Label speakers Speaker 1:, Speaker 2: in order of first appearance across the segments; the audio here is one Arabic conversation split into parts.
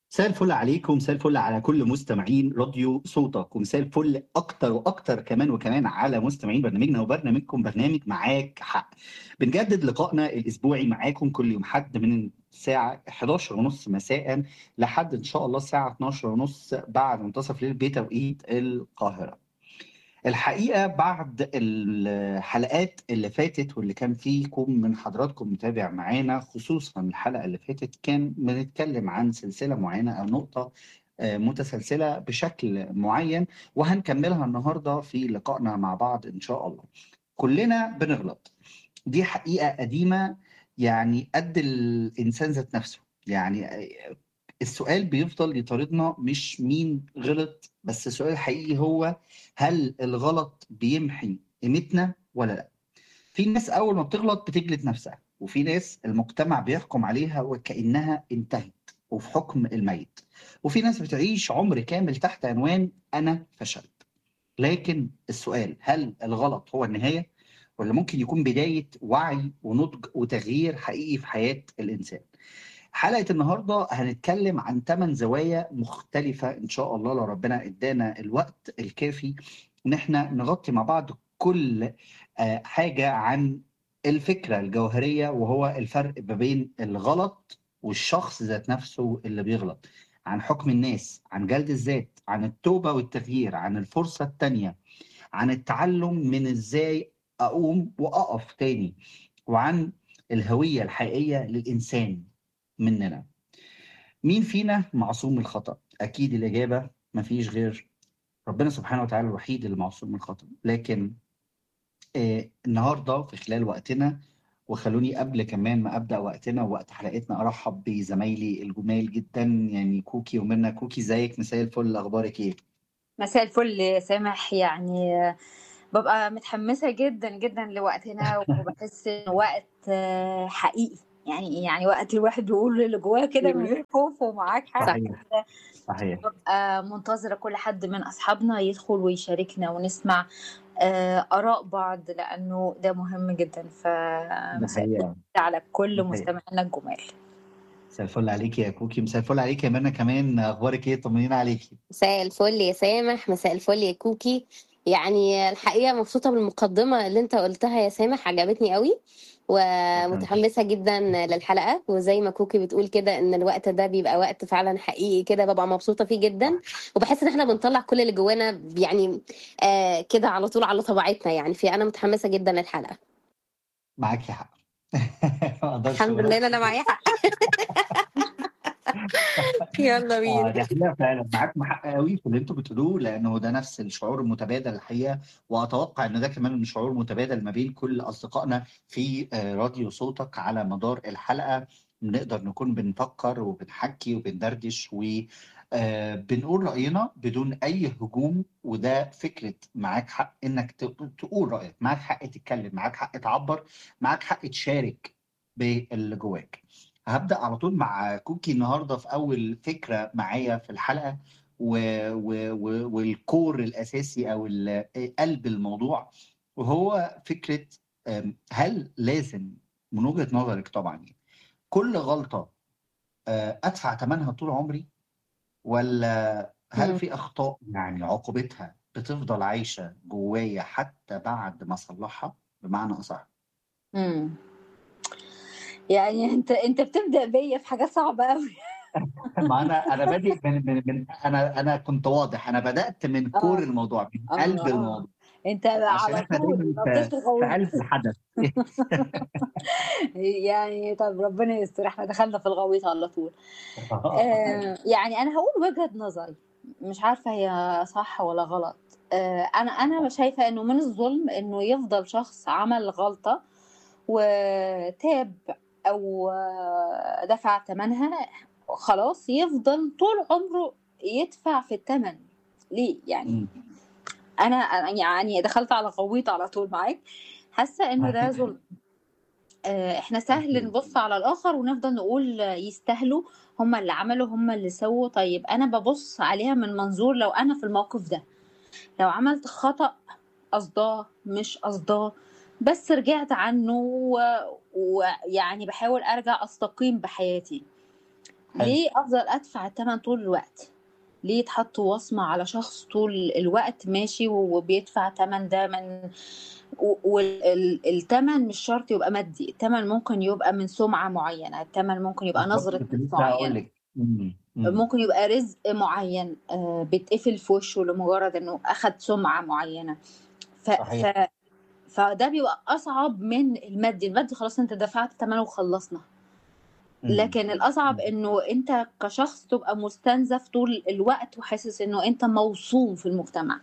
Speaker 1: مساء الفل عليكم، مساء الفل على كل مستمعين راديو صوتك، ومساء الفل اكتر واكتر كمان وكمان على مستمعين برنامجنا وبرنامجكم برنامج معاك حق. بنجدد لقائنا الاسبوعي معاكم كل يوم حد من الساعة 11:30 مساء لحد ان شاء الله الساعة 12:30 بعد منتصف الليل بتوقيت القاهرة. الحقيقة بعد الحلقات اللي فاتت واللي كان فيكم من حضراتكم متابع معانا، خصوصا الحلقة اللي فاتت كان بنتكلم عن سلسلة معينة أو نقطة متسلسلة بشكل معين، وهنكملها النهاردة في لقائنا مع بعض إن شاء الله. كلنا بنغلط، دي حقيقة قديمة، يعني قد الإنسان ذات نفسه. يعني السؤال بيفضل يطاردنا، مش مين غلط، بس السؤال الحقيقي هو هل الغلط بيمحي قيمتنا ولا لا؟ في ناس أول ما بتغلط بتجلد نفسها، وفي ناس المجتمع بيحكم عليها وكأنها انتهت وفي حكم الميت، وفي ناس بتعيش عمر كامل تحت عنوان أنا فشلت. لكن السؤال، هل الغلط هو النهاية، ولا ممكن يكون بداية وعي ونضج وتغيير حقيقي في حياة الإنسان؟ حلقة النهاردة هنتكلم عن 8 زوايا مختلفة إن شاء الله، لو ربنا إدانا الوقت الكافي إن إحنا نغطي مع بعض كل حاجة عن الفكرة الجوهرية، وهو الفرق ما بين الغلط والشخص ذات نفسه اللي بيغلط، عن حكم الناس، عن جلد الذات، عن التوبة والتغيير، عن الفرصة التانية، عن التعلم من إزاي أقوم وأقف تاني، وعن الهوية الحقيقية للإنسان مننا. مين فينا معصوم من الخطأ؟ أكيد الإجابة مفيش غير ربنا سبحانه وتعالى الوحيد اللي معصوم من الخطأ. لكن النهاردة في خلال وقتنا، وخلوني قبل كمان ما أبدأ وقتنا ووقت حلقتنا أرحب بزمايلي الجمال جدا، يعني كوكي ومنى. كوكي ازيك؟ مساء الفل، أخبارك إيه؟
Speaker 2: مساء الفل يا سامح. ببقى متحمسة جدا جدا لوقتنا، وبحس إنه وقت حقيقي. يعني وقت الواحد بيقول اللي جواه كده من غير خوف، ومعاك حق.
Speaker 1: صحيح، صحيح.
Speaker 2: ببقى منتظرة كل حد من أصحابنا يدخل ويشاركنا ونسمع آراء بعض، لأنه ده مهم جدا.
Speaker 1: ده
Speaker 2: فمساء الفل
Speaker 1: حقيقة،
Speaker 2: على
Speaker 1: ده
Speaker 2: كل
Speaker 1: حقيقة.
Speaker 2: مستمعينا الجمال.
Speaker 1: مساء الفل عليك يا كوكي، مساء الفل عليك يا منى كمان. أخبارك إيه؟ طمنينا عليكي.
Speaker 3: مساء الفل يا سامح، مساء الفل يا كوكي. يعني الحقيقة مبسوطة بالمقدمة اللي انت قلتها يا سامح، عجبتني قوي
Speaker 1: شكرا.
Speaker 3: ومتحمسة جدا للحلقة. وزي ما كوكي بتقول كده ان الوقت ده بيبقى وقت فعلا حقيقي كده، ببقى مبسوطة فيه جدا. وبحس ان احنا بنطلع كل اللي جوانا يعني كده على طول على طبيعتنا. يعني فأنا متحمسة جدا للحلقة.
Speaker 1: معاكي حق. ما اقدرش
Speaker 3: الحمد
Speaker 1: اقول.
Speaker 3: لله ان انا معايا حق. يلا بينا.
Speaker 1: دي حقيقة فعلا، معاكم حق قوي في اللي انتوا بتقولوه، لانه ده نفس الشعور المتبادل الحقيقة. واتوقع ان ده كمان شعور متبادل ما بين كل اصدقائنا في راديو صوتك على مدار الحلقة. بنقدر نكون بنفكر وبنحكي وبندردش وبنقول رأينا بدون اي هجوم، وده فكرة معاك حق انك تقول رأيك، معاك حق تتكلم، معاك حق تعبر، معاك حق تشارك باللي جواك. هبدأ على طول مع كوكي النهارده في أول فكرة معايا في الحلقة، والكور الأساسي أو قلب الموضوع، وهو فكرة هل لازم، من وجهة نظرك طبعا يعني، كل غلطة أدفع ثمنها طول عمري، ولا هل
Speaker 3: مم.
Speaker 1: في أخطاء يعني عقوبتها بتفضل عايشة جوايا حتى بعد ما أصلحها؟ بمعنى أصح،
Speaker 2: مم. يعني انت بتبدأ بيا في حاجات صعبة قوي.
Speaker 1: ما انا بادئ من انا كنت واضح، انا بدات من كور
Speaker 2: اه
Speaker 1: الموضوع، من قلب
Speaker 2: اه
Speaker 1: الموضوع،
Speaker 2: انت
Speaker 1: عشان
Speaker 2: على
Speaker 1: احنا
Speaker 2: طول
Speaker 1: دايما
Speaker 2: نطيت
Speaker 1: في
Speaker 2: الغويط.
Speaker 1: قلب الحدث.
Speaker 2: يعني طب ربنا يستر، احنا دخلنا في الغويط على طول. يعني انا هقول وجهة نظري، مش عارفة هي صح ولا غلط. انا شايفة انه من الظلم انه يفضل شخص عمل غلطة وتاب، او دفع ثمنها، خلاص يفضل طول عمره يدفع في الثمن. ليه يعني؟
Speaker 1: مم.
Speaker 2: انا يعني دخلت على غويط على طول معاك. حاسه انه ده ظلم. احنا سهل
Speaker 1: أكيد.
Speaker 2: نبص على الاخر ونفضل نقول يستاهلوا، هم اللي عملوا، هم اللي سووا. طيب انا ببص عليها من منظور لو انا في الموقف ده، لو عملت خطأ قصداه مش قصداه، بس رجعت عنه ويعني بحاول ارجع استقيم بحياتي.
Speaker 1: حلو.
Speaker 2: ليه افضل ادفع الثمن طول الوقت؟ ليه يتحط وصمة على شخص طول الوقت ماشي وبيدفع ثمن ده من والثمن مش شرط يبقى مادي، الثمن ممكن يبقى من سمعة معينة، الثمن ممكن يبقى
Speaker 1: بالظبط،
Speaker 2: نظرة
Speaker 1: كنت
Speaker 2: ناس
Speaker 1: لسه هقول
Speaker 2: معينة،
Speaker 1: لك.
Speaker 2: ممكن يبقى رزق معين بيتقفل في وشه لمجرد انه اخد سمعة معينة. ف...
Speaker 1: صحيح.
Speaker 2: ف... فده بيبقى اصعب من المادي خلاص انت دفعت ثمنه وخلصنا. لكن الأصعب إنه أنت كشخص تبقى مستنزف طول الوقت وحاسس إنه أنت موصوم في المجتمع.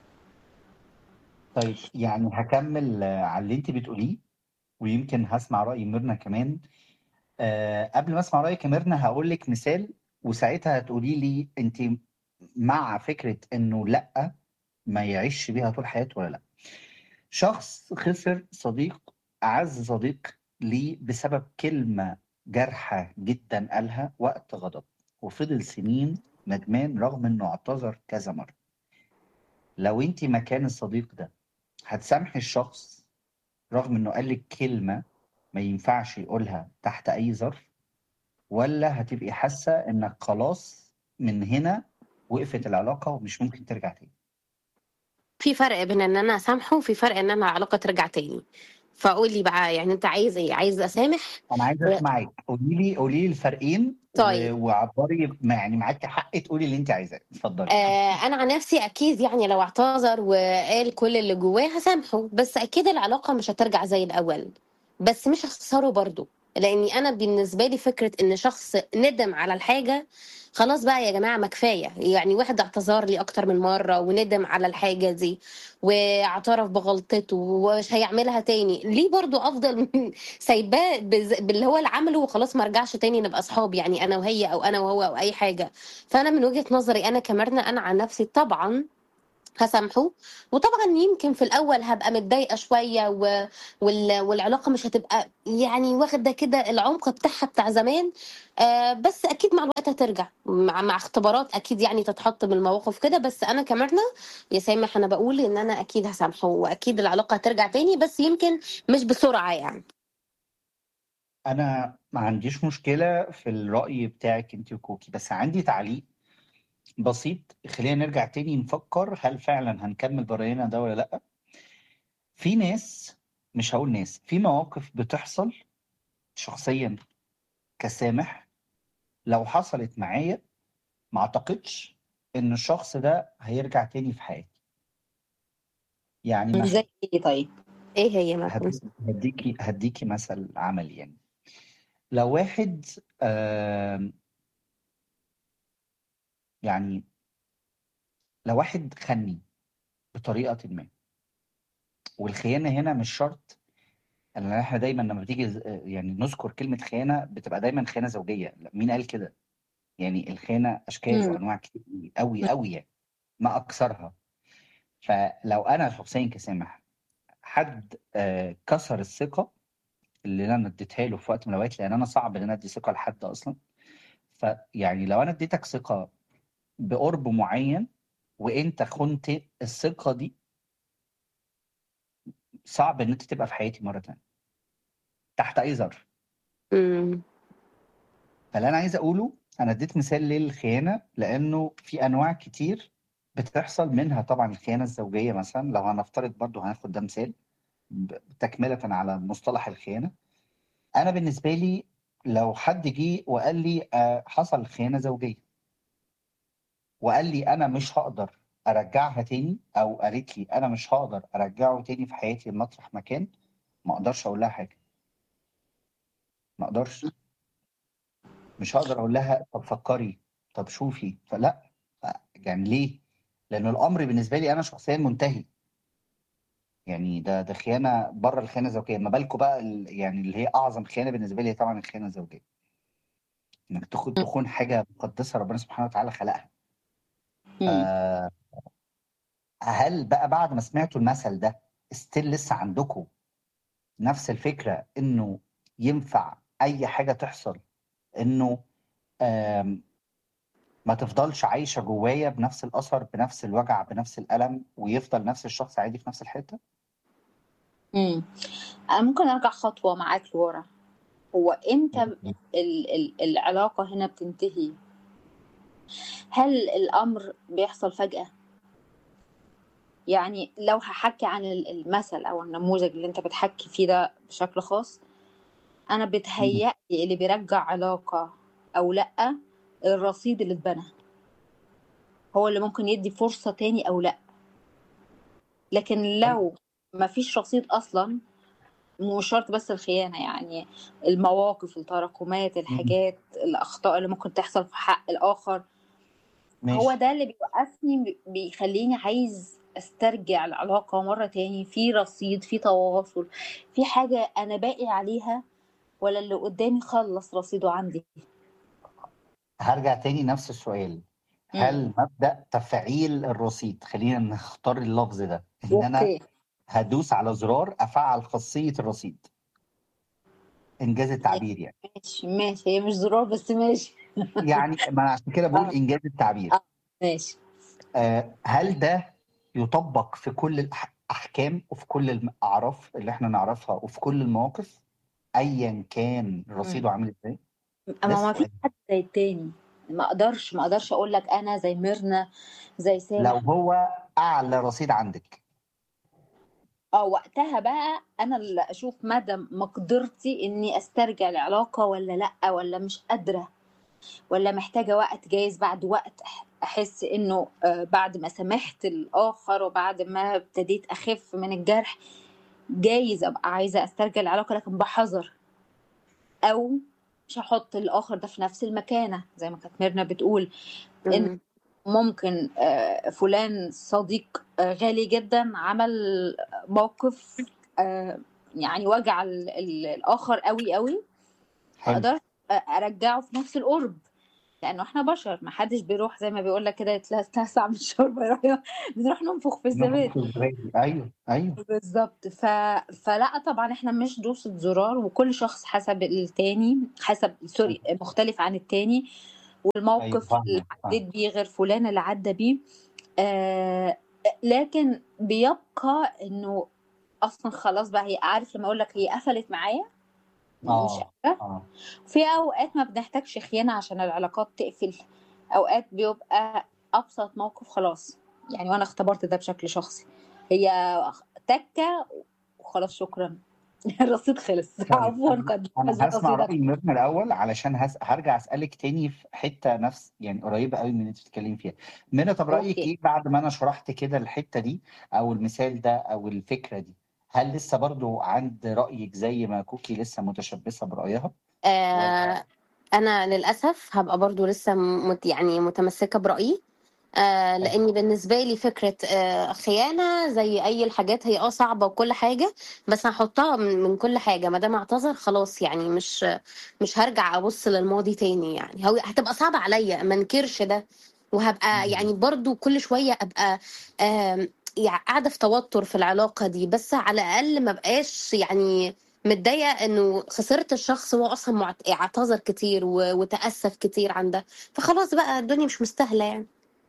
Speaker 1: طيب يعني هكمل على اللي انت بتقوليه، ويمكن هسمع رأي ميرنا كمان. قبل ما اسمع رأيك يا ميرنا هقول لك مثال، وساعتها هتقولي لي انت مع فكرة انه لا ما يعيش بيها طول حياته ولا لا. شخص خسر صديق، أعز صديق ليه، بسبب كلمة جارحة جدا قالها وقت غضب، وفضل سنين ندمان رغم انه اعتذر كذا مرة. لو انت مكان الصديق ده هتسامحي الشخص رغم انه قال لك كلمة ما ينفعش يقولها تحت اي ظرف، ولا هتبقي حاسة انك خلاص من هنا وقفت العلاقة ومش ممكن ترجع تاني؟
Speaker 3: في فرق بين ان انا اسامحه وفي فرق ان انا العلاقه ترجع تاني. فقول لي بقى، يعني انت عايز ايه؟ عايز اسامح؟
Speaker 1: انا عايز اسمعك، قولي لي الفرقين
Speaker 3: طيب.
Speaker 1: وعبري، يعني معاكي حق تقولي اللي انت عايزاه، اتفضلي.
Speaker 3: انا عن نفسي اكيد يعني لو اعتذر وقال كل اللي جواه هسامحه، بس اكيد العلاقه مش هترجع زي الاول، بس مش هخسره برضو. لاني انا بالنسبه لي فكره ان شخص ندم على الحاجه، خلاص بقى يا جماعه ما كفايه. يعني واحد اعتذر لي اكتر من مره وندم على الحاجه دي واعترف بغلطته ومش هيعملها تاني، ليه برضو افضل من سايباه باللي هو اللي عمله وخلاص ما رجعش تاني نبقى اصحاب، يعني انا وهي او انا وهو او اي حاجه. فانا من وجهة نظري انا كمرنة، انا عن نفسي طبعا هسامحه. وطبعا يمكن في الاول هبقى متضايقه شويه والعلاقه مش هتبقى يعني واخده كده العمق بتاعها بتاع زمان. بس اكيد مع الوقت هترجع مع اختبارات اكيد يعني تتحط من المواقف كده. بس انا كمرنة يا سامح انا بقول ان انا اكيد هسامحه واكيد العلاقه هترجع تاني، بس يمكن مش بسرعه يعني.
Speaker 1: انا ما عنديش مشكلة في الرأي بتاعك انت وكوكي، بس عندي تعليق بسيط. خلينا نرجع تاني نفكر هل فعلا هنكمل برأينا ده ولا لا. في ناس، مش هقول ناس، في مواقف بتحصل شخصيا كسامح لو حصلت معايا ما اعتقدش ان الشخص ده هيرجع تاني في حياتي. يعني مثلا
Speaker 2: زي إيه طيب؟
Speaker 3: ايه هي مثلا؟
Speaker 1: هديكي مثل عملي. يعني لو واحد يعني لو واحد خني بطريقة ما، والخيانة هنا مش شرط ان احنا دايما لما بتيجي يعني نذكر كلمة خيانة بتبقى دايما خيانة زوجية. لا، مين قال كده؟ يعني الخيانة اشكال
Speaker 2: مم.
Speaker 1: وانواع كتير قوي قوي يعني، ما اكثرها. فلو انا شخصيا كسامح حد كسر الثقة اللي انا اديتها له في وقت من الاوقات، لان انا صعب ان انا ادي ثقة لحد اصلا. فيعني لو انا اديتك ثقة بقرب معين وانت خنت الثقة دي، صعب ان انت تبقى في حياتي مرة تانية تحت اي ظرف.
Speaker 3: امم.
Speaker 1: فاللي انا عايز اقوله، انا اديت مثال للخيانه لانه في انواع كتير بتحصل، منها طبعا الخيانه الزوجيه. مثلا لو هنفترض برضو هناخد ده مثال تكمله على مصطلح الخيانه. انا بالنسبه لي لو حد جه وقال لي حصل خيانه زوجيه، وقال لي انا مش هقدر ارجعها تاني، او قالت لي انا مش هقدر ارجعه تاني في حياتي مطرح مكان، ما اقدرش اقول لها حاجه. ما اقدرش، مش هقدر اقول لها طب فكري، طب شوفي، فلا. يعني ليه؟ لأن الأمر بالنسبة لي أنا شخصيا منتهي. يعني ده خيانة بره الخيانة الزوجية، ما بالكم بقى يعني اللي هي أعظم خيانة بالنسبة لي طبعا الخيانة الزوجية، إنك تخون حاجة مقدسة ربنا سبحانه وتعالى خلقها.
Speaker 2: مم.
Speaker 1: هل بقى بعد ما سمعتوا المثل ده ستيل لسه عندكم نفس الفكرة إنه ينفع أي حاجة تحصل إنه آم، ما تفضلش عايشة جوايا بنفس الأثر بنفس الوجع بنفس الألم، ويفضل نفس الشخص عادي في نفس الحتة؟
Speaker 2: مم. أنا ممكن أرجع خطوة معاك لورا. هو امتى العلاقة هنا بتنتهي؟ هل الأمر بيحصل فجأة؟ يعني لو هحكي عن المثل أو النموذج اللي أنت بتحكي فيه ده بشكل خاص، أنا بتهيألي اللي بيرجع علاقة أو لأ الرصيد اللي اتبنى هو اللي ممكن يدي فرصة تاني أو لأ. لكن لو مفيش رصيد أصلا، مش شرط بس الخيانة، يعني المواقف، التراكمات، الحاجات، الأخطاء اللي ممكن تحصل في حق الآخر، هو
Speaker 1: ماشي.
Speaker 2: ده اللي بيوقفني، بيخليني عايز استرجع العلاقة مرة تاني، في رصيد، في تواصل، في حاجة أنا باقي عليها، ولا اللي قدامي خلص رصيده عندي.
Speaker 1: هرجع تاني نفس السؤال. هل مبدأ تفعيل الرصيد، خلينا نختار اللفظ ده، ان انا
Speaker 2: اوكي
Speaker 1: هدوس على زرار افعل خاصية الرصيد، انجاز التعبير يعني.
Speaker 2: ماشي ماشي، هي مش زرار بس ماشي.
Speaker 1: يعني ما أنا عشان كده بقول
Speaker 2: اه
Speaker 1: انجاز التعبير.
Speaker 2: ماشي.
Speaker 1: هل ده يطبق في كل الأحكام وفي كل الأعراف اللي احنا نعرفها وفي كل المواقف أيا كان
Speaker 2: مم.
Speaker 1: رصيده عامل ازاي؟ ده
Speaker 2: اما ما فيش
Speaker 1: السؤال.
Speaker 2: حد زي التاني. ما اقدرش اقول لك انا زي ميرنا، زي
Speaker 1: لو
Speaker 2: سامح.
Speaker 1: هو أعلى رصيد عندك.
Speaker 2: وقتها بقى انا اللي اشوف مدى مقدرتي اني استرجع العلاقة ولا لا، ولا مش قادرة، ولا محتاجة وقت، جايز بعد وقت احس انه بعد ما سامحت الاخر وبعد ما ابتديت اخف من الجرح، جايز ابقى عايزة استرجع العلاقة لكن بحذر، او مش هحط الاخر ده في نفس المكانة زي ما كانت ميرنا بتقول. ان
Speaker 3: مم.
Speaker 2: ممكن فلان صديق غالي جدا عمل موقف يعني وجع الآخر قوي قوي، ما
Speaker 1: حلو.
Speaker 2: اقدرش ارجعه في نفس القرب، لانه احنا بشر، ما حدش بيروح زي ما بيقول لك كده يتلسع من الشوربه، بنروح ننفخ في الزبادي.
Speaker 1: أيوه أيوه.
Speaker 2: بالظبط. فلا طبعا احنا مش دوسة زرار، وكل شخص حسب التاني، حسب سوري مختلف عن التاني،
Speaker 1: أيوه
Speaker 2: والموقف اللي
Speaker 1: فاهم
Speaker 2: عديت بيه غير فلان اللي عدى بيه. لكن بيبقى انه اصلا خلاص بقى، هي عارف لما اقول لك هي قفلت معايا مش
Speaker 1: اه
Speaker 2: قادرة.
Speaker 1: اه.
Speaker 2: في اوقات ما بنحتاجش خيانة عشان العلاقات تقفل، اوقات بيبقى ابسط موقف خلاص. يعني وانا اختبرت ده بشكل شخصي، هي تكة وخلاص شكرا. الرصيد خلص.
Speaker 1: طيب
Speaker 2: عفوا قد
Speaker 1: انا
Speaker 2: هذا
Speaker 1: هسمع
Speaker 2: رصيدك.
Speaker 1: راي ميرنا الاول علشان هرجع اسالك تاني في حته نفس يعني قريبه قوي من اللي انت بتتكلمي فيها. ميرنا، طب رايك
Speaker 2: اوكي.
Speaker 1: ايه بعد ما انا شرحت كده الحته دي او المثال ده او الفكره دي؟ هل لسه برضو عند رايك زي ما كوكي لسه متشبثه برايها ولا؟
Speaker 3: آه انا للاسف هبقى برضو لسه يعني متمسكه برايي. لاني بالنسبه لي فكره خيانه زي اي الحاجات، هي صعبه وكل حاجه، بس هحطها من كل حاجه. ما دام اعتذر خلاص، يعني مش هرجع ابص للماضي تاني. يعني هو هتبقى صعبه عليا، ما انكرش ده، وهبقى يعني برضو كل شويه ابقى يعني قاعده في توتر في العلاقه دي. بس على الاقل ما بقاش يعني متضايقه انه خسرت الشخص، هو اصلا اعتذر كتير وتاسف كتير عن ده، فخلاص بقى الدنيا مش مستاهله يعني.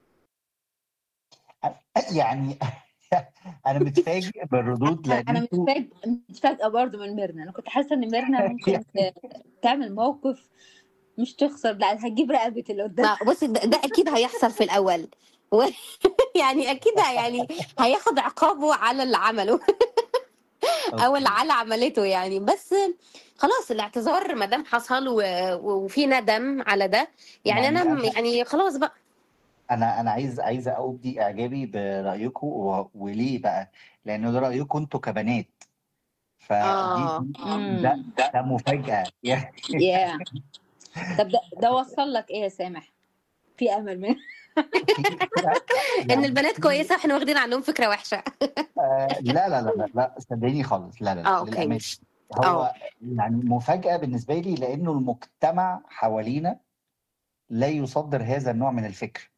Speaker 1: يعني انا متفاجئ بالردود لان
Speaker 2: انا
Speaker 1: انتوا
Speaker 2: متفاجئه برضو من ميرنا. انا كنت حاسه ان ميرنا ممكن
Speaker 1: يعني
Speaker 2: تعمل موقف مش تخسر، لا هتجيب رقبه اللي قدام.
Speaker 3: ما بصي، ده اكيد هيحصل في الاول يعني اكيد يعني هياخد عقابه على اللي عمله او اللي
Speaker 1: اوكي.
Speaker 3: على عملته يعني. بس خلاص الاعتذار ما دام حصل وفي ندم على ده، يعني
Speaker 1: يعني
Speaker 3: انا يعني خلاص بقى.
Speaker 1: انا عايز ابدي اعجابي برايكم وليه بقى؟ لان ده رايكم انتوا كبنات،
Speaker 3: اه
Speaker 1: ده
Speaker 2: امم
Speaker 1: ده مفاجاه يعني.
Speaker 2: يا طب ده وصل لك ايه يا سامح؟ في امل من
Speaker 1: في
Speaker 3: ان
Speaker 1: يعني
Speaker 3: البنات كويسه احنا واخدين عنهم فكره وحشه.
Speaker 1: لا لا لا لا لا، صدقيني خالص، لا لا لا،
Speaker 3: اه اوكي
Speaker 1: للامانه.
Speaker 3: ماشي. اه
Speaker 1: هو يعني مفاجاه بالنسبه لي لانه المجتمع حوالينا لا يصدر هذا النوع من الفكر.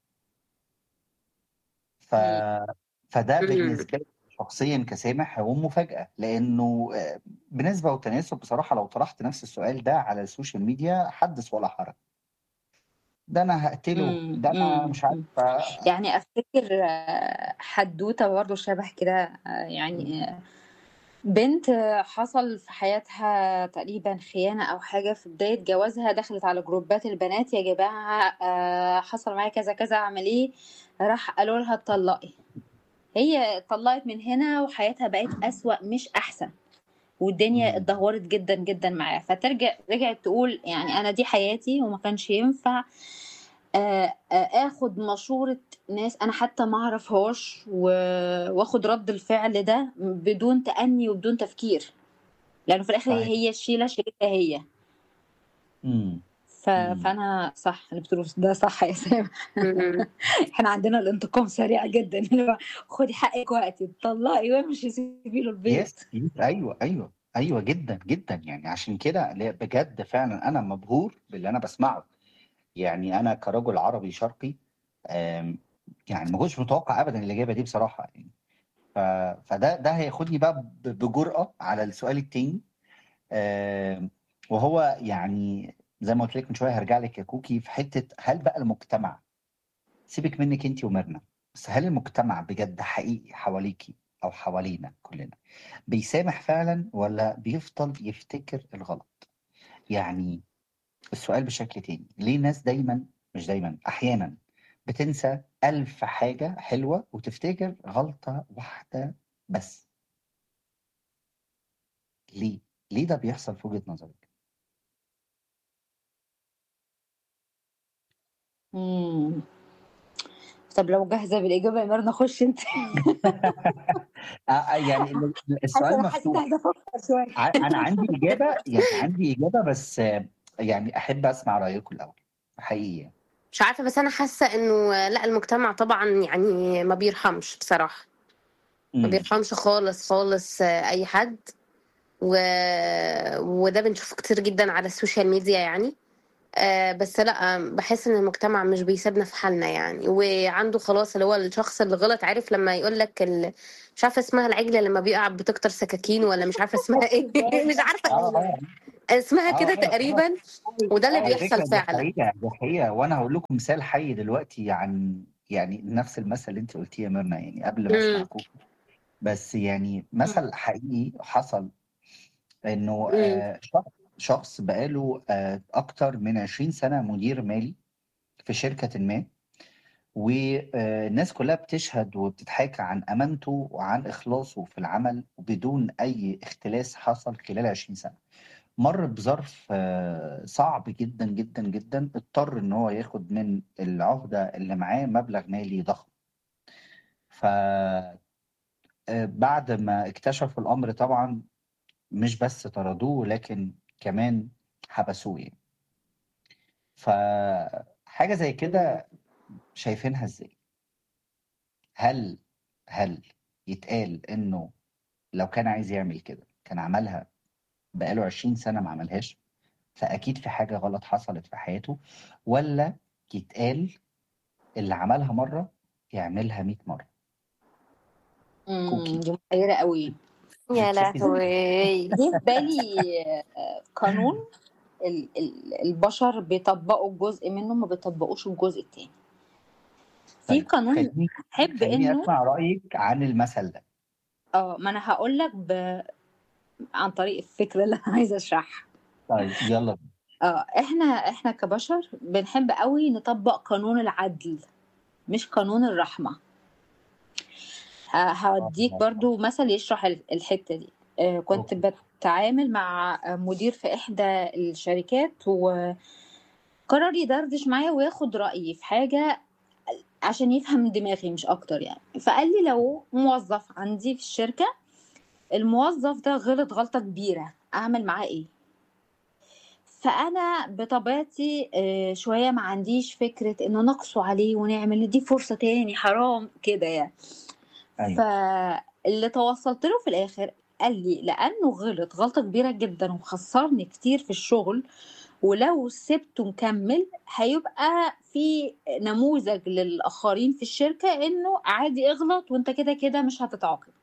Speaker 1: ف
Speaker 2: مم.
Speaker 1: فده
Speaker 3: امم
Speaker 1: بالنسبه لي شخصيا كسامح هو مفاجاه، لانه بنسبه وتناسب بصراحه لو طرحت نفس السؤال ده على السوشيال ميديا حدث ولا حرج. ده انا هقتله، ده انا مش عارف.
Speaker 2: مم. يعني افتكر حدوته برضه شبه كده يعني بنت حصل في حياتها تقريبا خيانة أو حاجة في بداية جوازها، دخلت على جروبات البنات: يا جماعة حصل معايا كذا كذا، أعمل إيه؟ راح قالوا لها اتطلقي. هي اتطلقت من هنا وحياتها بقت أسوأ مش أحسن، والدنيا اتدهورت جدا جدا معاها. رجعت تقول يعني أنا دي حياتي وما كانش ينفع اخد مشورة ناس انا حتى ما اعرفهاش واخد رد الفعل ده بدون تأني وبدون تفكير، لانه في الاخر
Speaker 1: صحيح.
Speaker 2: هي شيلتها هي.
Speaker 1: امم
Speaker 2: فانا صح اللي بتقوله ده، صح يا سامح.
Speaker 3: مم.
Speaker 2: احنا عندنا الانتقام سريع جدا، اللي هو خدي حقك وقتي، اتطلقي وامشي سيبي له البيت.
Speaker 1: يس ايوه ايوه ايوه جدا جدا. يعني عشان كده بجد فعلا انا مبهور باللي انا بسمعه. يعني انا كرجل عربي شرقي، آم، يعني ما كنتش متوقع ابدا الاجابه دي بصراحه. يعني ف... فده هياخدني بقى بجرأة على السؤال التاني. آم، وهو يعني زي ما قلت لك من شويه، هرجع لك يا كوكي في حته: هل بقى المجتمع، سيبك منك انت وميرنا، بس هل المجتمع بجد حقيقي حواليكي او حوالينا كلنا بيسامح فعلا، ولا بيفضل يفتكر الغلط؟ يعني السؤال بشكل تاني: ليه ناس دايما، مش دايما، احيانا بتنسى ألف حاجة حلوة وتفتكر غلطة واحدة بس؟ ليه؟ ليه ده بيحصل في وجهة نظرك؟
Speaker 2: مم. طب لو جاهزة بالإجابة يا مرنا، خش انت.
Speaker 1: يعني السؤال
Speaker 2: حسيت
Speaker 1: مفتوح.
Speaker 2: عايزة أفكر شوية.
Speaker 1: انا عندي اجابه، يعني عندي اجابه، بس يعني احب اسمع رايكم الاول حقيقي يعني.
Speaker 3: مش عارفة، بس أنا حاسة إنه لا، المجتمع طبعا يعني ما بيرحمش بصراحة، ما
Speaker 1: امم
Speaker 3: بيرحمش خالص خالص أي حد. و... وده بنشوفه كتير جدا على السوشيال ميديا يعني. بس لا، بحس ان المجتمع مش بيسيبنا في حالنا يعني، وعنده خلاص اللي هو الشخص اللي غلط. عارف لما يقول لك مش عارفه اسمها العجله لما بيقع بتكتر سكاكين، ولا مش عارفه اسمها ايه. مش عارفه
Speaker 1: اه اه
Speaker 3: اسمها
Speaker 1: اه
Speaker 3: كده
Speaker 1: اه اه
Speaker 3: تقريبا. وده اللي
Speaker 1: على
Speaker 3: بيحصل
Speaker 1: فكره دي
Speaker 3: فعلا.
Speaker 1: حقيقه، دي حقيقه. وانا هقول لكم مثال حي دلوقتي عن يعني نفس المثل اللي انت قلتيه يا ميرنا، يعني قبل ما
Speaker 3: امم.
Speaker 1: اسمعكم. بس يعني مثل حقيقي حصل، انه
Speaker 3: امم.
Speaker 1: شخص بقاله اكتر من 20 سنه مدير مالي في شركه ما، والناس كلها بتشهد وبتتحاكى عن امانته وعن اخلاصه في العمل، وبدون اي اختلاس حصل خلال 20 سنه. مر بظرف صعب جدا جدا جدا، اضطر ان هو ياخد من العهده اللي معاه مبلغ مالي ضخم. ف بعد ما اكتشفوا الامر طبعا، مش بس طردوه لكن كمان حبسوه يعني. فحاجه زي كده شايفينها ازاي؟ هل هل يتقال انه لو كان عايز يعمل كده كان عملها بقاله 20 سنة ما عملهاش، فأكيد في حاجة غلط حصلت في حياته؟ ولا يتقال اللي عملها مرة يعملها 100 مرة؟ كوكي،
Speaker 2: دي محيرة قوي.
Speaker 3: يا
Speaker 1: بتشوفي ازاي؟
Speaker 3: لهوي.
Speaker 2: جه في بالي قانون البشر بيطبقوا جزء منه، ما بيطبقوش الجزء التاني. في
Speaker 1: طيب
Speaker 2: قانون
Speaker 1: خليني
Speaker 2: احب
Speaker 1: خليني
Speaker 2: انه
Speaker 1: أسمع رأيك عن المثل ده.
Speaker 2: ما انا هقول لك عن طريق الفكره اللي انا عايزه اشرحها.
Speaker 1: طيب يلا بينا.
Speaker 2: احنا كبشر بنحب قوي نطبق قانون العدل، مش قانون الرحمه. هوديك
Speaker 1: آه،
Speaker 2: برضو مثل يشرح الحته دي. كنت
Speaker 1: أوكي.
Speaker 2: بتعامل مع مدير في احدى الشركات، وقرر يدردش معايا وياخد رايي في حاجه عشان يفهم دماغي مش اكتر يعني. فقال لي لو موظف عندي في الشركه، الموظف ده غلط غلطه كبيره، اعمل معاه ايه؟ فانا بطبيعتي شويه ما عنديش فكره انه نقصه عليه ونعمل دي فرصه تاني، حرام كده يعني.
Speaker 1: أيوه.
Speaker 2: فاللي توصلت له في الاخر قال لي لانه غلط غلطه كبيره جدا وخسرني كتير في الشغل، ولو سبته مكمل هيبقى في نموذج للاخرين في الشركه انه عادي اغلط وانت كده كده مش هتتعاقب.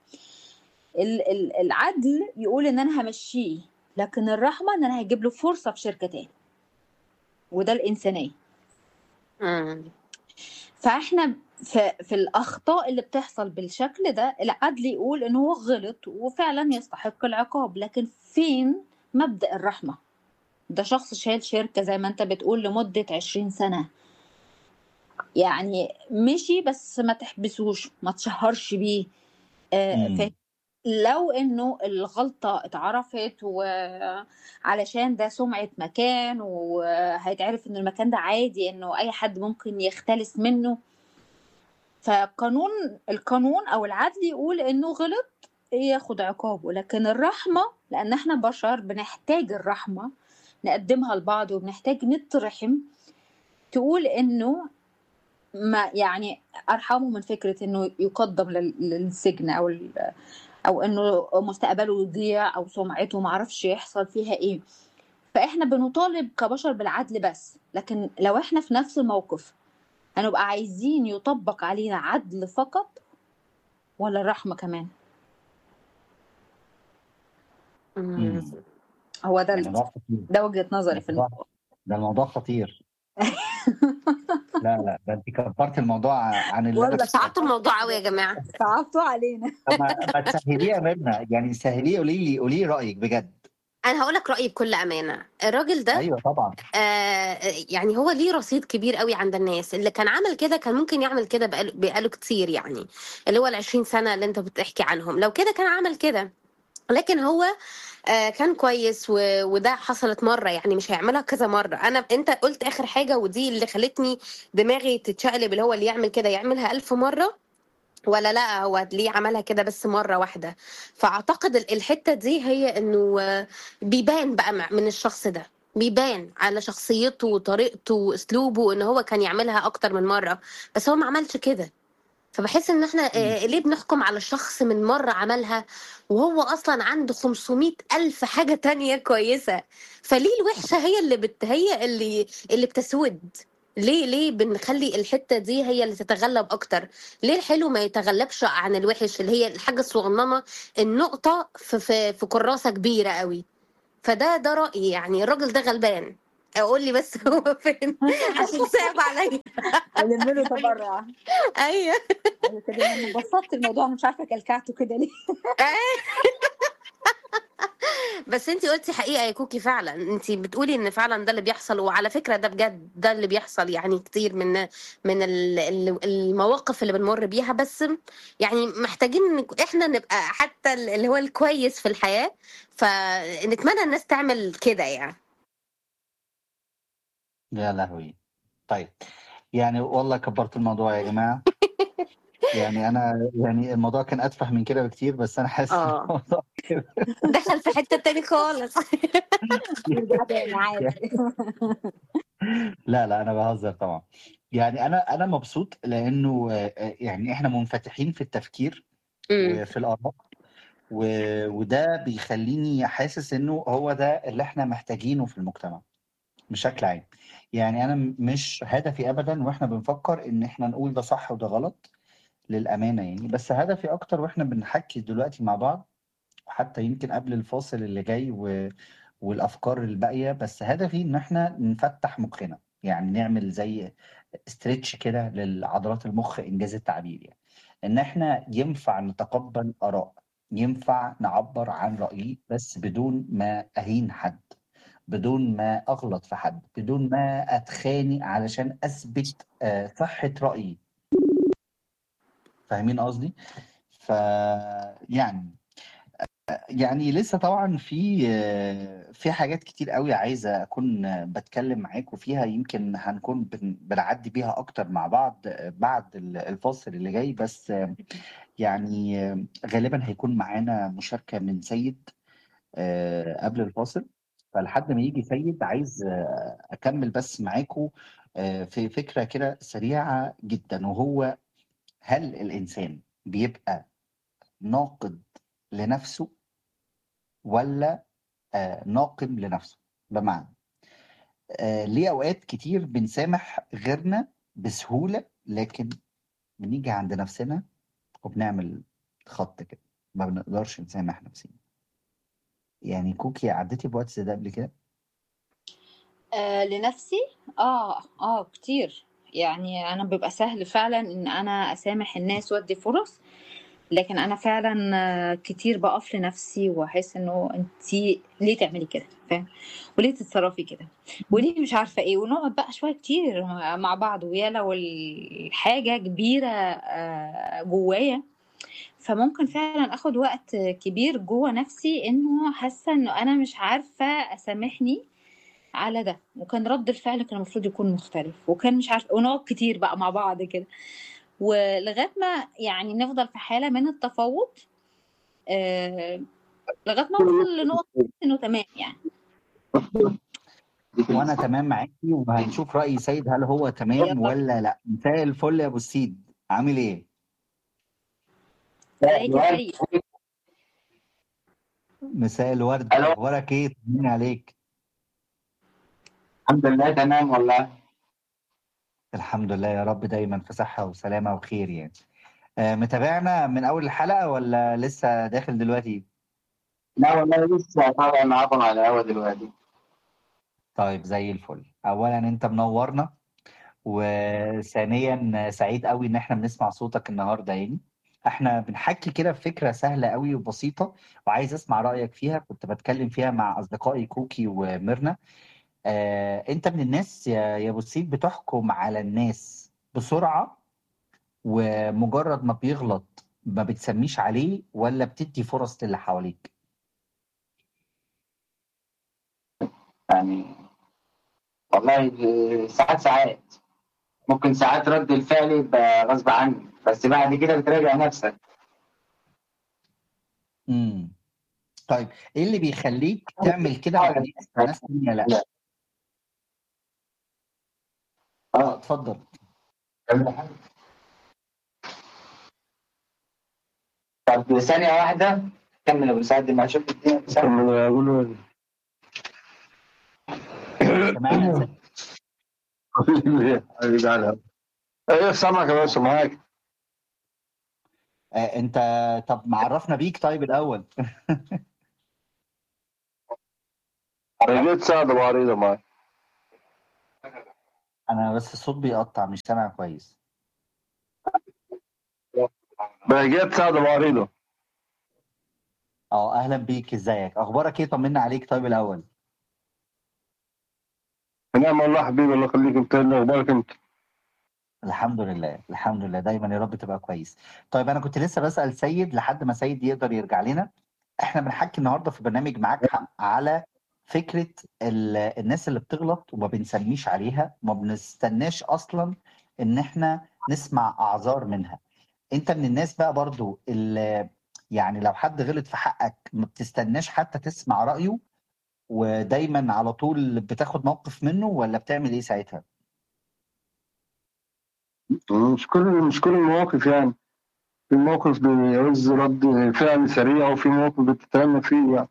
Speaker 2: العدل يقول ان انا همشيه، لكن الرحمه ان انا هجيب له فرصه في شركه تاني، وده الإنسانية.
Speaker 3: مم.
Speaker 2: فاحنا في الأخطاء اللي بتحصل بالشكل ده العدل يقول إن هو غلط وفعلا يستحق العقاب، لكن فين مبدأ الرحمة؟ ده شخص شايل شركة زي ما أنت بتقول لمدة 20 سنة، يعني مشي بس ما تحبسوش، ما تشهرش بيه.
Speaker 1: امم
Speaker 2: لو إنه الغلطة اتعرفت وعلشان ده سمعة مكان وهيتعرف إن المكان ده عادي إنه أي حد ممكن يختلس منه، القانون أو العدل يقول إنه غلط ياخد عقابه. لكن الرحمة، لأن احنا بشر بنحتاج الرحمة نقدمها لبعض وبنحتاج نترحم، تقول إنه ما يعني أرحمه من فكرة إنه يقدم للسجن أو إنه مستقبله يضيع أو سمعته معرفش يحصل فيها إيه. فإحنا بنطالب كبشر بالعدل بس، لكن لو إحنا في نفس الموقف هنبقى عايزين يطبق علينا عدل فقط ولا الرحمة كمان؟
Speaker 3: مم.
Speaker 2: هو ده
Speaker 1: الموضوع خطير.
Speaker 2: ده وجهة نظري في
Speaker 1: الموضوع ده الموضوع خطير. لا ده انت كبرت الموضوع عن اللي انا
Speaker 2: والله
Speaker 1: كنت
Speaker 3: صعبتوا الموضوع قوي يا جماعة.
Speaker 2: صعبتوا علينا.
Speaker 1: طب ما تسهليه يا ميرنا، يعني سهليه، قولي لي رايك بجد.
Speaker 3: انا هقول لك رأيي بكل امانة. الراجل ده
Speaker 1: ايوه طبعا.
Speaker 3: يعني هو ليه رصيد كبير قوي عند الناس. اللي كان عمل كده كان ممكن يعمل كده بقاله كتير، يعني اللي هو ال20 سنة اللي انت بتحكي عنهم، لو كده كان عمل كده. لكن هو كان كويس وده حصلت مرة، يعني مش هيعملها كذا مرة. انت قلت اخر حاجة ودي اللي خلتني دماغي تتشقلب، اللي هو اللي يعمل كده يعملها 1000 مرة ولا لا هو ليه عملها كده بس مرة واحدة. فأعتقد الحتة دي هي إنه بيبان بقى من الشخص ده، بيبان على شخصيته وطريقته وأسلوبه إن هو كان يعملها أكتر من مرة، بس هو ما عملش كده. فبحس إن إحنا ليه بنحكم على الشخص من مرة عملها وهو أصلا عنده 500 ألف حاجة تانية كويسة؟ فليه الوحشة هي هي اللي بتسود؟ ليه بنخلي الحتة دي هي اللي تتغلب أكتر؟ ليه الحلو ما يتغلبش عن الوحش، اللي هي الحاجة الصغننة، النقطة في كراسة كبيرة قوي؟ فده رأيي، يعني الراجل ده غلبان. اقول لي بس هو فين عشان صعب عليا.
Speaker 2: ألم له تبرع.
Speaker 3: ايوه.
Speaker 2: أيوة كده أنا بسطت الموضوع، مش عارفة كلكعته كده ليه.
Speaker 3: بس انت قلتي حقيقة يا كوكي، فعلا انت بتقولي ان فعلا ده اللي بيحصل، وعلى فكرة ده بجد ده اللي بيحصل، يعني كتير من المواقف اللي بنمر بيها. بس يعني محتاجين ان احنا نبقى حتى اللي هو الكويس في الحياة، فنتمنى الناس تعمل كده يعني.
Speaker 1: يا لهوي. طيب، يعني والله كبرت الموضوع يا جماعه. يعني الموضوع كان اتفه من كده بكتير، بس انا حاسس ان
Speaker 3: اه،
Speaker 1: الموضوع كده.
Speaker 3: دخل في حتة تاني خالص.
Speaker 2: يرجع تاني عادي.
Speaker 1: لا انا بهزر طبعا. يعني انا مبسوط لانه يعني احنا منفتحين في التفكير
Speaker 3: امم.
Speaker 1: وفي الاراء، وده بيخليني حاسس انه هو ده اللي احنا محتاجينه في المجتمع بشكل عام. يعني انا مش هدفي ابدا واحنا بنفكر ان احنا نقول ده صح وده غلط، للامانه يعني. بس هدفي اكتر واحنا بنحكي دلوقتي مع بعض، وحتى يمكن قبل الفاصل اللي جاي والافكار الباقيه، بس هدفي ان احنا نفتح مخنا، يعني نعمل زي استرتش كده للعضلات المخ، انجاز التعبير يعني. ان احنا ينفع نتقبل اراء، ينفع نعبر عن رايي بس بدون ما اهين حد، بدون ما اغلط في حد، بدون ما اتخانق علشان اثبت صحه رايي. فاهمين قصدي؟ ف يعني لسه طبعا في حاجات كتير قوي عايزة أكون بتكلم معاكم فيها، يمكن هنكون بنعدي بيها أكتر مع بعض بعد الفاصل اللي جاي. بس يعني غالبا هيكون معانا مشاركة من سيد قبل الفاصل. فلحد ما يجي سيد عايز أكمل بس معاكم في فكرة كده سريعة جدا، وهو هل الإنسان بيبقى ناقد لنفسه ولا ناقم لنفسه؟ بمعنى ليه أوقات كتير بنسامح غيرنا بسهولة، لكن بنيجي عند نفسنا وبنعمل خط كده، ما بنقدرش نسامح نفسنا. يعني كوكي، عديتي بوقت زي ده قبل كده؟
Speaker 2: لنفسي كتير. يعني انا بيبقى سهل فعلا ان انا اسامح الناس وادي فرص، لكن انا فعلا كتير بقف لنفسي واحس انه انتي ليه تعملي كده، فاهم؟ وليه تتصرفي كده، وليه مش عارفه ايه، ونقعد بقى شويه كتير مع بعض، ويا لو الحاجه كبيره جوايا، فممكن فعلا اخد وقت كبير جوه نفسي انه حاسه انه انا مش عارفه اسامحني على ده، وكان رد الفعل كان المفروض يكون مختلف، وكان مش عارفه، ونقعد كتير بقى مع بعض كده، ولغايه ما يعني نفضل في حاله من التفاوض، آه، لغايه ما اوصل لنقطه انه تمام يعني.
Speaker 1: وانا تمام معاكي، وهنشوف رأي سيد هل هو تمام
Speaker 2: يلا
Speaker 1: ولا لا. مساء الفل يا ابو السيد، عامل ايه؟
Speaker 2: عليك يا سيد.
Speaker 1: مساء الورد،
Speaker 4: الو،
Speaker 1: اخبارك ايه؟ طمني عليك.
Speaker 4: الحمد لله تمام والله.
Speaker 1: الحمد لله يا رب، دايما في صحة وسلامة وخير يعني. متابعنا من اول الحلقة ولا لسه داخل دلوقتي؟
Speaker 4: لا والله لسه طالع معاكم على الهوا دلوقتي.
Speaker 1: طيب زي الفل. اولا انت منورنا، وثانيا سعيد قوي ان احنا بنسمع صوتك النهارده يعني. احنا بنحكي كده في فكره سهله قوي وبسيطه، وعايز اسمع رايك فيها. كنت بتكلم فيها مع اصدقائي كوكي وميرنا. انت من الناس يا ابو السيد بتحكم على الناس بسرعه، ومجرد ما بيغلط ما بتسميش عليه، ولا بتدي فرص للي حواليك؟
Speaker 4: يعني والله ساعات ممكن ساعات رد الفعل يبقى غصب عني، بس بعد كده بتراجع نفسك.
Speaker 1: امم طيب، ايه اللي بيخليك تعمل كده مع ناس وناس تانية لا؟ اتفضل.
Speaker 4: طب ثانية واحدة، كمل ابو سعد ما اشوف الدنيا ثانية.
Speaker 1: سمعنا يا سيد.
Speaker 4: ايه سامعك يا باشا معاك.
Speaker 1: انت، طب معرفنا بيك طيب الاول.
Speaker 4: رجيت سعد ابو عريضه معاك.
Speaker 1: انا بس الصوت بيقطع، مش سامع كويس.
Speaker 4: رجيت سعد ابو عريضه.
Speaker 1: اهلا بيك، ازيك؟ اخبارك ايه؟ طمنا عليك طيب الاول.
Speaker 4: نعم والله حبيبي، الله يخليك. انت إيه اخبارك انت؟
Speaker 1: الحمد لله الحمد لله، دايما يا رب تبقى كويس. طيب انا كنت لسه بسأل سيد لحد ما سيد يقدر يرجع لنا. احنا بنحكي النهارده في برنامج معاك حق على فكرة الناس اللي بتغلط وما بنسميش عليها، وما بنستناش اصلا ان احنا نسمع اعذار منها. انت من الناس بقى برضو اللي يعني لو حد غلط في حقك ما بتستناش حتى تسمع رأيه، ودايما على طول بتاخد موقف منه، ولا بتعمل ايه ساعتها؟
Speaker 4: مش كل المواقف يعني. في موقف بيعوز رد فعل سريع، وفي موقف بتتأنى فيه يعني.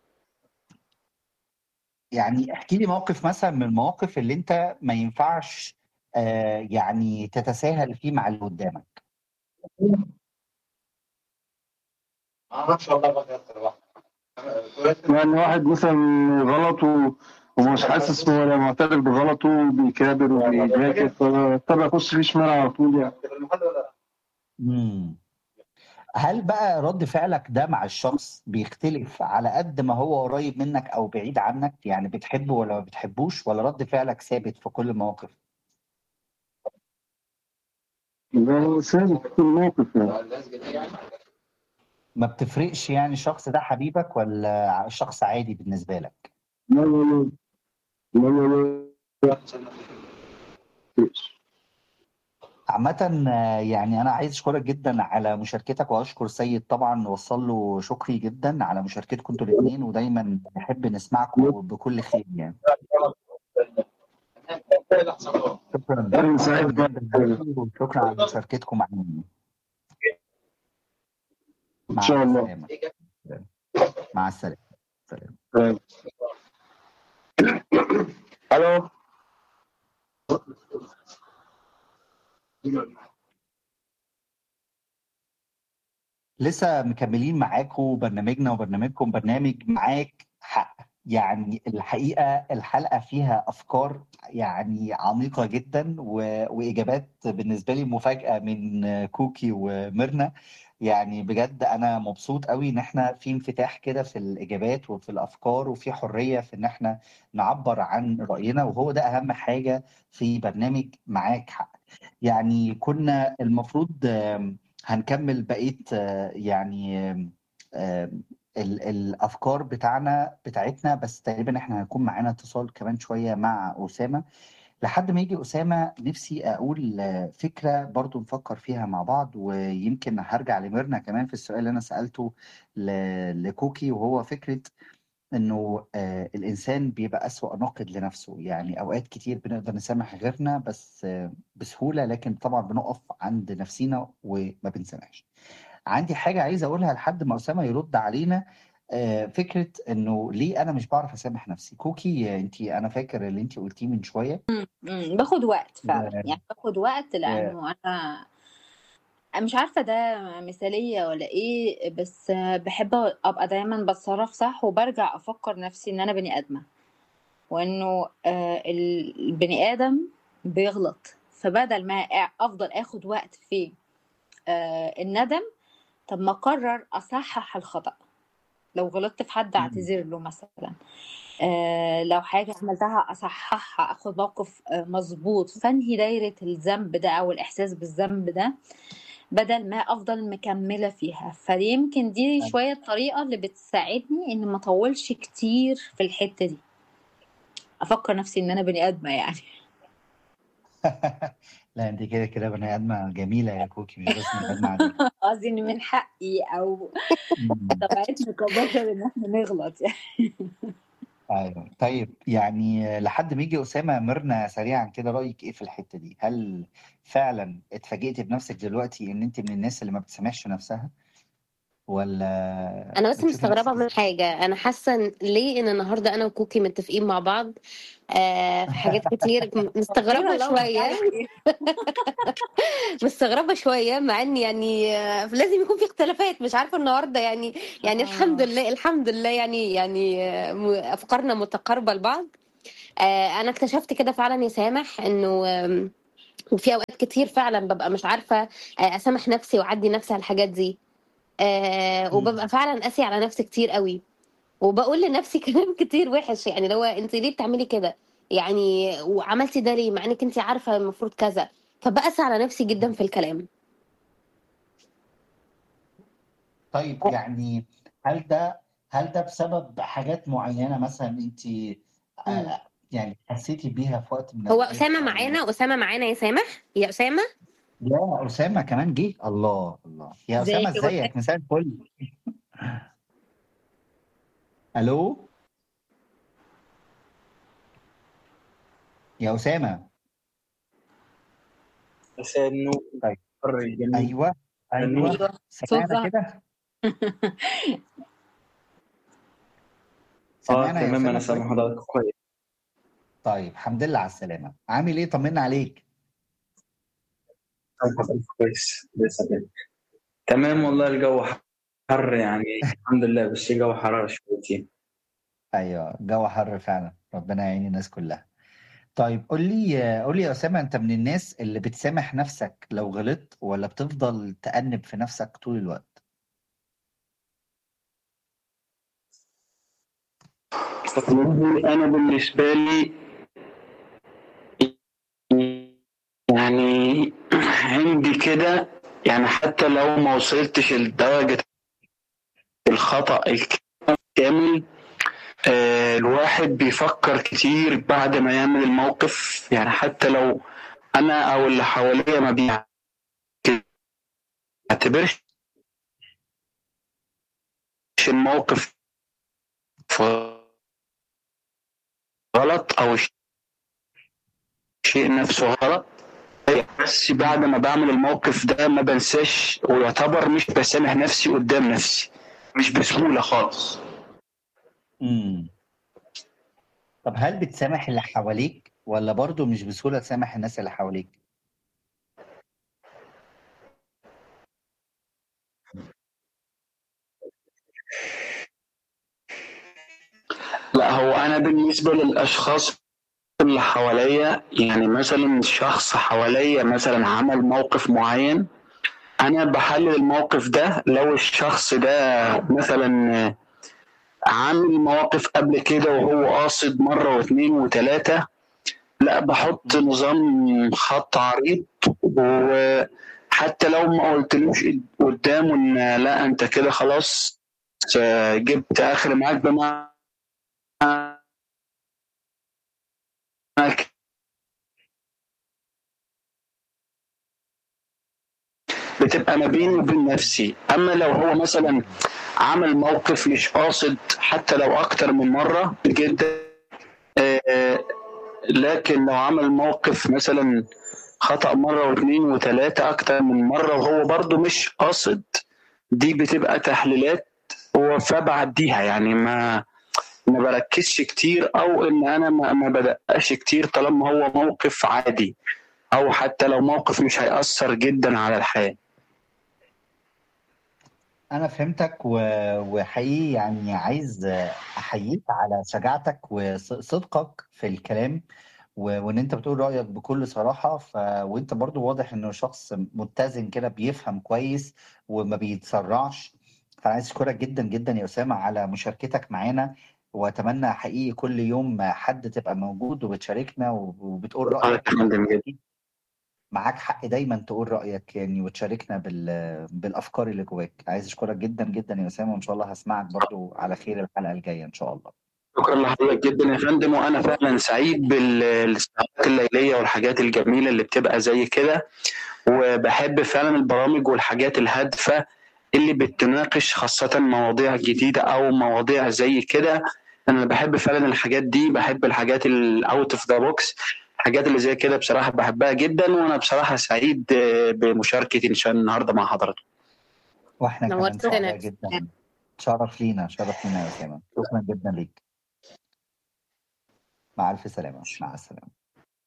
Speaker 1: يعني احكي لي موقف مثلا من المواقف اللي انت ما ينفعش يعني تتساهل فيه مع اللي قدامك.
Speaker 4: يعني واحد مثلا غلط ومش حاسس ولا معترف بغلطه، بيكابر وبيذاكر، فابتدى اخش فيه شمال على طول يعني.
Speaker 1: مم. هل بقى رد فعلك ده مع الشخص بيختلف على قد ما هو قريب منك او بعيد عنك؟ يعني بتحبه ولا ما بتحبوش، ولا رد فعلك ثابت في كل المواقف؟
Speaker 4: ده ثابت في كل موقف يعني.
Speaker 1: ما بتفرقش يعني الشخص ده حبيبك ولا شخص عادي بالنسبة لك؟
Speaker 4: لا لا لا لا لا.
Speaker 1: عامة يعني أنا عايز أشكرك جدا على مشاركتك، وأشكر سيد طبعا، وصل له شكري جدا على مشاركتكم أنتوا الاتنين، ودايما نحب نسمعكم بكل خير يعني. شكرا
Speaker 4: أنا
Speaker 1: شكرا
Speaker 4: سعيد
Speaker 1: جدا ليكم، وشكرا على مشاركتكم معنا.
Speaker 4: إن
Speaker 1: مع
Speaker 4: شاء الله.
Speaker 1: السلامة. مع السلامة. سلام.
Speaker 4: ألو.
Speaker 1: لسه مكملين معاكم برنامجنا وبرنامجكم، برنامج معاك حق. يعني الحقيقة الحلقة فيها أفكار يعني عميقة جدا وإجابات بالنسبة لي مفاجأة من كوكي وميرنا. يعني بجد أنا مبسوط قوي إن إحنا في انفتاح كده في الإجابات وفي الأفكار وفي حرية في إن إحنا نعبر عن رأينا، وهو ده أهم حاجة في برنامج معاك حق. يعني كنا المفروض هنكمل بقية يعني الافكار بتاعتنا، بس تقريبا احنا هنكون معانا اتصال كمان شويه مع اسامه. لحد ما يجي اسامه نفسي اقول فكره برضو نفكر فيها مع بعض، ويمكن هرجع لميرنا كمان في السؤال اللي انا سالته لكوكي، وهو فكره انه الانسان بيبقى اسوأ ناقد لنفسه. يعني اوقات كتير بنقدر نسامح غيرنا بس بسهوله، لكن طبعا بنقف عند نفسينا وما بنسامحش. عندي حاجة عايز أقولها لحد ما أسامة يرد علينا. فكرة إنه ليه أنا مش بعرف أسامح نفسي. كوكي أنا فاكر اللي أنت قلتيه من شوية.
Speaker 2: باخد وقت فعلا،
Speaker 1: و...
Speaker 2: يعني باخد وقت
Speaker 1: و...
Speaker 2: لانه انا مش عارفة ده مثالية ولا ايه، بس بحب ابقى دايما بتصرف صح وبرجع افكر نفسي ان انا بني ادمة، وانه البني ادم بيغلط. فبدل ما افضل اخد وقت في الندم، طب ما اقرر اصحح الخطأ. لو غلطت في حد
Speaker 1: مم.
Speaker 2: اعتذر له مثلا، لو حاجة عملتها اصححها، اخد موقف مظبوط، فانهي دايرة الذنب ده او الاحساس بالذنب ده، بدل ما افضل مكملة فيها. فيمكن دي شوية الطريقة اللي بتساعدني ان ما اطولش كتير في الحتة دي، افكر نفسي ان انا بني ادمة يعني.
Speaker 1: لا أنت كده كده بني آدمة جميلة يا كوكي، مش بس بني آدمة عادية.
Speaker 2: قصدي ان من حقي او
Speaker 1: مم.
Speaker 2: طبيعتنا كبشر ان احنا نغلط يعني.
Speaker 1: أيوه طيب، يعني لحد ما يجي أسامة، ميرنا سريعا كده رأيك إيه في الحتة دي؟ هل فعلا اتفاجئتي بنفسك دلوقتي إن أنت من الناس اللي ما بتسامحش نفسها، ولا
Speaker 3: انا بس
Speaker 1: بتشوفي
Speaker 3: مستغربه
Speaker 1: نفسك
Speaker 3: من
Speaker 1: إزاي؟
Speaker 3: حاجه، انا حاسه ليه ان النهارده انا وكوكي متفقين مع بعض في حاجات كتير.
Speaker 2: ربنا
Speaker 3: مستغربه
Speaker 2: اللهم
Speaker 3: شويه.
Speaker 2: اجعله خير.
Speaker 3: مستغربه شويه مع ان يعني لازم يكون في اختلافات، مش عارفه النهارده يعني الحمد
Speaker 2: اه.
Speaker 3: لله الحمد لله يعني افكارنا متقاربه لبعض. انا اكتشفت كده فعلا يا سامح انه وفي اوقات كتير فعلا ببقى مش عارفه اسامح نفسي واعدي نفسي على الحاجات دي. وببقى
Speaker 1: مم.
Speaker 3: فعلا قاسي على نفسي كتير قوي، وبقول لنفسي كلام كتير وحش. يعني لو انت ليه بتعملي كده، يعني وعملتي ده ليه مع انك انت عارفه المفروض كذا، فبقسى على نفسي جدا في الكلام.
Speaker 1: طيب يعني هل ده بسبب حاجات معينة مثلا انت
Speaker 2: امم
Speaker 1: يعني حسيتي بيها في وقت من
Speaker 3: هو
Speaker 1: الأوقات
Speaker 3: اسامه
Speaker 1: او
Speaker 3: معانا، اسامه معانا يا سامح، يا اسامه.
Speaker 1: يا أسامة كمان جه؟ الله الله يا أسامة،
Speaker 2: ازيك يا وفاء؟
Speaker 1: ازيك؟ مساء الفل. ألو يا أسامة.
Speaker 5: مساء النور.
Speaker 1: طيب
Speaker 5: الجميل.
Speaker 1: أيوه أيوه
Speaker 2: ايوه، صوت
Speaker 1: سمعنا
Speaker 2: ظهر.
Speaker 1: كده،
Speaker 5: اه
Speaker 1: سمعنا يا
Speaker 5: تمام، انا
Speaker 1: أسامة كويس.
Speaker 5: سامع حضرتك كويس.
Speaker 1: طيب الحمد لله على السلامة، عامل إيه؟ طمنا عليك.
Speaker 5: سامع حضرتك كويس لسه كده. تمام والله، الجو حر يعني. الحمد لله، بس الجو حرارة شويتين.
Speaker 1: أيوه الجو حر فعلا، ربنا يعين الناس كلها. طيب قول لي يا أسامة، أنت من الناس اللي بتسامح نفسك لو غلطت، ولا بتفضل تأنب في نفسك طول الوقت؟
Speaker 5: والله انا بالنسبة لي يعني عندي كده، يعني حتى لو ما وصلتش لدرجة الخطأ الكامل، الواحد بيفكر كتير بعد ما يعمل الموقف. يعني حتى لو انا او اللي حواليا ما بيعتبرش الموقف غلط او الشيء نفسه غلط، بس بعد
Speaker 1: مم.
Speaker 5: ما بعمل الموقف ده ما بنساش، ويعتبر مش بسامح نفسي قدام نفسي، مش بسهولة خالص.
Speaker 1: امم طب هل بتسامح اللي حواليك، ولا برضو مش بسهولة تسامح الناس اللي حواليك؟
Speaker 5: لا لا، هو انا بالنسبه للاشخاص اللي حواليا، يعني مثلا شخص حواليا مثلا عمل موقف معين، انا بحلل الموقف ده. لو الشخص ده مثلا عامل مواقف قبل كده وهو قاصد مرة واثنين وثلاثة، لا بحط نظام خط عريض. وحتى لو ما قلتلوش قدامه ان لا انت كده خلاص جبت اخر معاك، بمعنى بتبقى ما بيني وبين نفسي. اما لو هو مثلا عمل موقف مش قاصد حتى لو اكتر من مرة جدا، لكن لو عمل موقف مثلا خطأ مرة واثنين وثلاثة أكتر من مرة وهو برضو مش قاصد، دي بتبقى تحليلات فبعديها. يعني ما بركزش كتير، أو إن أنا ما بدققش كتير طالما هو موقف عادي، أو حتى لو موقف مش هيأثر جدا على الحياة.
Speaker 1: أنا فهمتك وحقيقي يعني عايز أحييك على شجاعتك وصدقك في الكلام، وإن أنت بتقول رأيك بكل صراحة. وأنت برضو واضح إنه شخص متزن كده، بيفهم كويس وما بيتسرعش. فأنا عايز أشكرك جدا جدا يا أسامة على مشاركتك معانا، وأتمنى حقيقي كل يوم حد تبقى موجود وبتشاركنا وبتقول رأيك. معاك حق دايما تقول رأيك يعني، وتشاركنا بالأفكار اللي جواك. عايز أشكرك جدا جدا يا أسامة، وإن شاء الله هسمعك برضو على خير الحلقة الجاية إن شاء الله.
Speaker 5: شكرا لحضرتك جدا يا فندم، وأنا فعلا سعيد بالساعات الليلية والحاجات الجميلة اللي بتبقى زي كده، وبحب فعلا البرامج والحاجات الهادفة اللي بتناقش خاصة مواضيع جديدة أو مواضيع زي كده. أنا بحب فعلا الحاجات دي، بحب الحاجات الأوت اوف ذا بوكس، الحاجات اللي زي كده بصراحة بحبها جدا. وأنا بصراحة سعيد بمشاركتي إن شاء الله النهاردة مع حضرتك.
Speaker 1: واحنا كمان
Speaker 3: نورتنا.
Speaker 1: سعداء جدا. شرف لينا يا أسامة، شكرا جدا ليك. مع ألف سلامة، مع السلامة.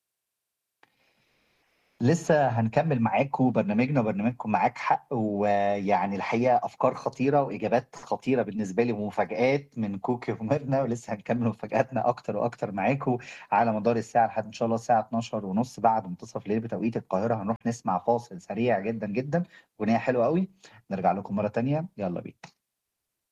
Speaker 1: لسه هنكمل معاكم برنامجنا وبرنامجكم معاك حق، ويعني الحقيقة أفكار خطيرة وإجابات خطيرة بالنسبة لي ومفاجآت من كوكي وميرنا، ولسه هنكمل مفاجآتنا أكتر وأكتر معاكم على مدار الساعة لحد إن شاء الله الساعة 12:30 بعد منتصف الليل بتوقيت القاهرة. هنروح نسمع فاصل سريع جدا جدا، أغنية حلوة قوي، نرجع لكم مرة تانية. يلا بينا.